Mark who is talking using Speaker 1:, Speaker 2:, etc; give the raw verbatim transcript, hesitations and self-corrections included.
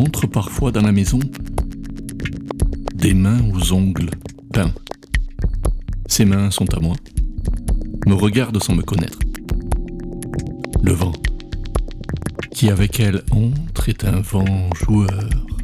Speaker 1: entre parfois dans la maison des mains aux ongles peints. Ces mains sont à moi, me regardent sans me connaître. Le vent, qui avec elle entre, est un vent joueur.